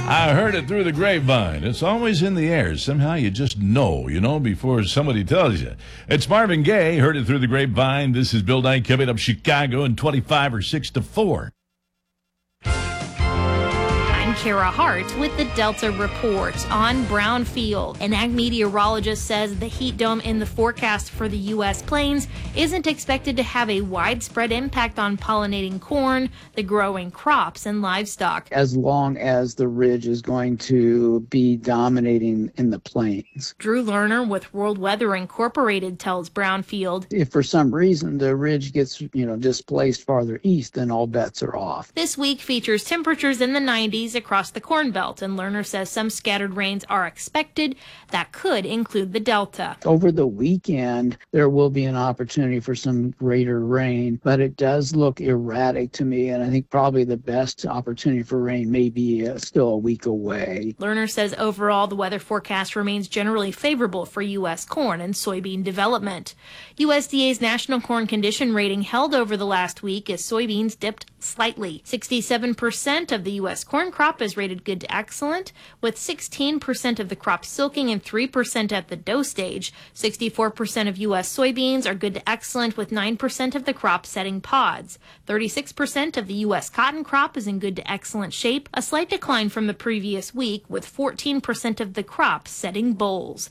I heard it through the grapevine. It's always in the air. Somehow you just know, before somebody tells you. It's Marvin Gaye, heard it through the grapevine. This is Bill Nye coming up Chicago in 25 or 6 to 4. Kara Hart with the Delta Report on Brownfield. An ag meteorologist says the heat dome in the forecast for the U.S. plains isn't expected to have a widespread impact on pollinating corn, the growing crops, and livestock. As long as the ridge is going to be dominating in the plains. Drew Lerner with World Weather Incorporated tells Brownfield, if for some reason the ridge gets, displaced farther east, then all bets are off. This week features temperatures in the 90s across the Corn Belt, and Lerner says some scattered rains are expected. That could include the Delta. Over the weekend, there will be an opportunity for some greater rain, but it does look erratic to me, and I think probably the best opportunity for rain may be still a week away. Lerner says overall the weather forecast remains generally favorable for U.S. corn and soybean development. USDA's National Corn Condition Rating held over the last week as soybeans dipped slightly. 67% of the U.S. corn crop is rated good to excellent, with 16% of the crop silking and 3% at the dough stage. 64% of U.S. soybeans are good to excellent, with 9% of the crop setting pods. 36% of the U.S. cotton crop is in good to excellent shape, a slight decline from the previous week, with 14% of the crop setting bolls.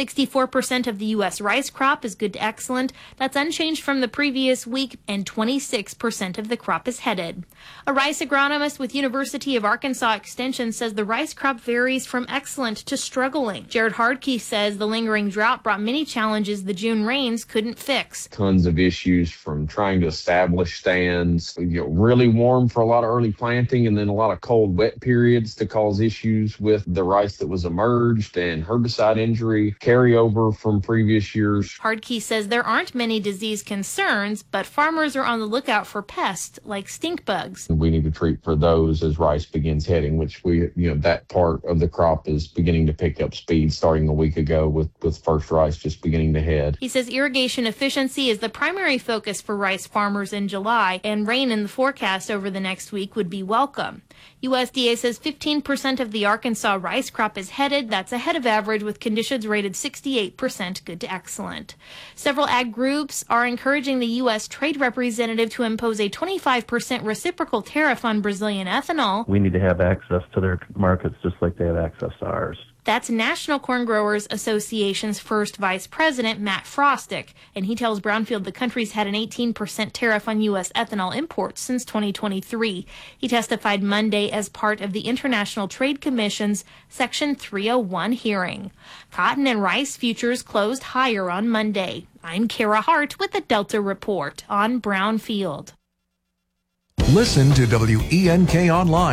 64% of the U.S. rice crop is good to excellent. That's unchanged from the previous week, and 26% of the crop is headed. A rice agronomist with University of Arkansas Extension says the rice crop varies from excellent to struggling. Jared Hardkey says the lingering drought brought many challenges the June rains couldn't fix. Tons of issues from trying to establish stands, really warm for a lot of early planting, and then a lot of cold, wet periods to cause issues with the rice that was emerged, and herbicide injury, carryover from previous years. Hardkey says there aren't many disease concerns, but farmers are on the lookout for pests like stink bugs. We need to treat for those as rice begins heading, which that part of the crop is beginning to pick up speed starting a week ago with first rice just beginning to head. He says irrigation efficiency is the primary focus for rice farmers in July, and rain in the forecast over the next week would be welcome. USDA says 15% of the Arkansas rice crop is headed. That's ahead of average, with conditions rated 68% good to excellent. Several ag groups are encouraging the U.S. Trade Representative to impose a 25% reciprocal tariff on Brazilian ethanol. We need to have access to their markets just like they have access to ours. That's National Corn Growers Association's first vice president, Matt Frostick, and he tells Brownfield the country's had an 18% tariff on U.S. ethanol imports since 2023. He testified Monday as part of the International Trade Commission's Section 301 hearing. Cotton and rice futures closed higher on Monday. I'm Kara Hart with the Delta Report on Brownfield. Listen to WENK Online